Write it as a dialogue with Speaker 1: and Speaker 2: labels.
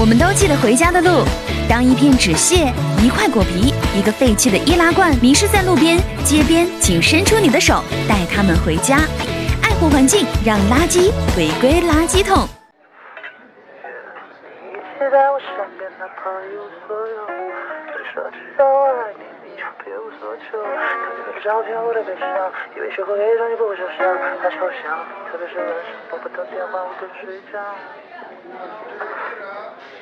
Speaker 1: 我们都记得回家的路。当一片纸屑、一块果皮、一个废弃的易拉罐迷失在路边、街边，请伸出你的手，带他们回家。爱护环境，让垃圾回归垃圾桶。
Speaker 2: 在我身边，哪怕一无所有，只说只要我爱你，你就别无所求。看这个照片，我的悲伤，以为学会伪装就不会受伤，太抽象，特别是晚上拨不到电话，我更睡觉。